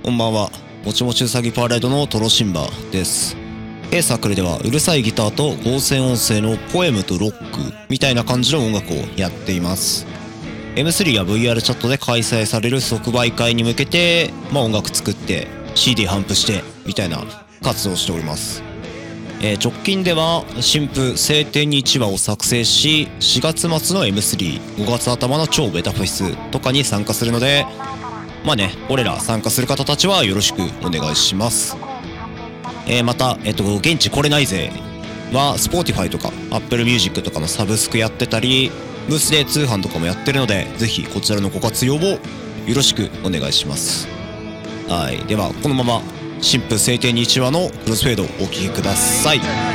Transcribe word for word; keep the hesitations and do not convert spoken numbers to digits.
こんばんは。もちもちうさぎパレードのトロシンバです。A サークルではうるさいギターと合成音声のポエムとロックみたいな感じの音楽をやっています。エムスリー や ブイアール チャットで開催される即売会に向けて、まあ、音楽作って シーディー 頒布してみたいな活動をしております。えー、直近では新譜晴天にいちわを作成し、しがつ末の エムスリー、ごがつ頭の超ベタフェスとかに参加するので、まあね、俺ら参加する方たちはよろしくお願いします。えー、また、えっと、現地来れないぜは Spotify とか Apple Music とかのサブスクやってたり、ブースで通販とかもやってるので、ぜひこちらのご活用をよろしくお願いします。はい、ではこのまま新婦晴天にいちわのクロスフェードをお聴きください。